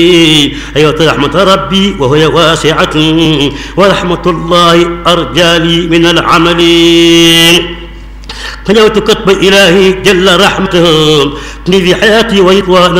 أيوة رحمة ربي وهي واسعة ورحمة الله أرجى لي من العمل فنوت كتب إلهي جل رحمته في حياتي ويطوان